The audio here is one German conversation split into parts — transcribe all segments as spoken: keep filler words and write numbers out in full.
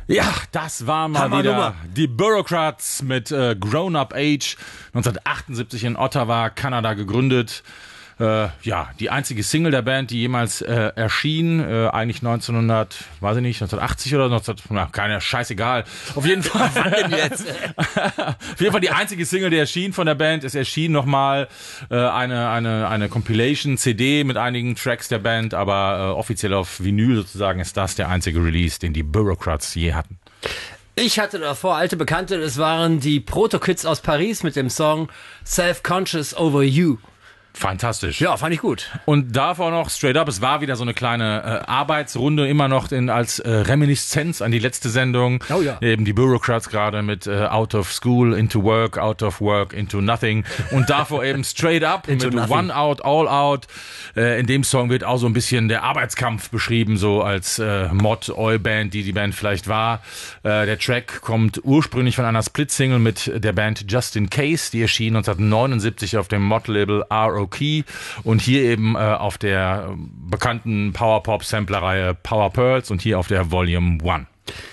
Ja, das war mal Hammer wieder Nummer. die Bureaucrats mit äh, Grown Up Age, neunzehnhundertachtundsiebzig in Ottawa, Kanada gegründet. Äh, ja, die einzige Single der Band, die jemals äh, erschien, äh, eigentlich neunzehnhundert, weiß ich nicht, neunzehnhundertachtzig oder neunzehn, na, keine, scheißegal. Auf jeden Fall. Wann denn jetzt? Auf jeden Fall die einzige Single, die erschien von der Band. Es erschien nochmal äh, eine eine eine Compilation-C D mit einigen Tracks der Band, aber äh, offiziell auf Vinyl sozusagen ist das der einzige Release, den die Bureaucrats je hatten. Ich hatte davor alte Bekannte, das waren die Proto-Kids aus Paris mit dem Song Self-Conscious Over You. Fantastisch. Ja, fand ich gut. Und davor noch Straight Up, es war wieder so eine kleine äh, Arbeitsrunde, immer noch in, als äh, Reminiszenz an die letzte Sendung. Oh ja. Eben die Bureaucrats gerade mit äh, Out of School into Work, Out of Work into Nothing. Und davor eben Straight Up mit nothing. One Out, All Out. Äh, in dem Song wird auch so ein bisschen der Arbeitskampf beschrieben, so als äh, Mod-Oi-Band, die die Band vielleicht war. Äh, der Track kommt ursprünglich von einer Split-Single mit der Band Just in Case, die erschien neunzehnhundertneunundsiebzig auf dem Mod-Label R O Key und hier eben äh, auf der bekannten Power-Pop-Sampler-Reihe Power Pearls und hier auf der Volume One.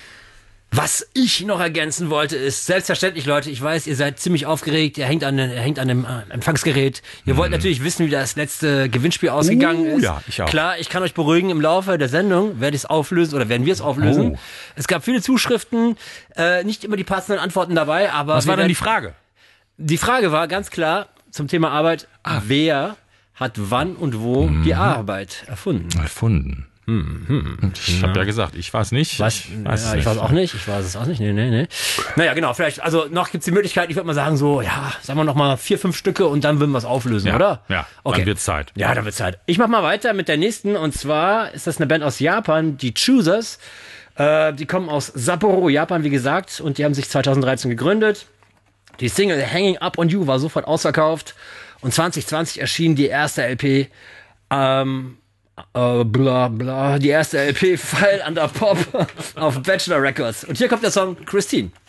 Was ich noch ergänzen wollte, ist selbstverständlich, Leute, ich weiß, ihr seid ziemlich aufgeregt, ihr hängt an, ihr hängt an dem äh, Empfangsgerät. Ihr wollt natürlich wissen, wie das letzte Gewinnspiel ausgegangen Uh, ist. ja, ich auch. Klar, ich kann euch beruhigen, im Laufe der Sendung werde ich es auflösen oder werden wir es auflösen. Oh. Es gab viele Zuschriften, äh, nicht immer die passenden Antworten dabei, aber Was wir war denn werden- die Frage? Die Frage war ganz klar zum Thema Arbeit, wer hat wann und wo die Arbeit erfunden? Erfunden. Ich habe ja gesagt, ich weiß nicht. Was? Ich weiß, ja, es ich weiß auch nicht. Ich weiß es auch nicht. Nee, nee, nee. Naja, genau. Vielleicht, also noch gibt's die Möglichkeit, ich würde mal sagen, so, ja, sagen wir noch mal vier, fünf Stücke und dann würden wir es auflösen, Ja, oder? ja, okay. dann wird's Zeit. Ja, dann wird's Zeit. Ich mach mal weiter mit der nächsten und zwar ist das eine Band aus Japan, die Choosers. Äh, die kommen aus Sapporo, Japan, wie gesagt, und die haben sich zweitausenddreizehn gegründet. Die Single Hanging Up on You war sofort ausverkauft und zwanzig zwanzig erschien die erste L P, ähm, äh, bla bla, die erste L P File Under Pop auf Bachelor Records. Und hier kommt der Song Christine.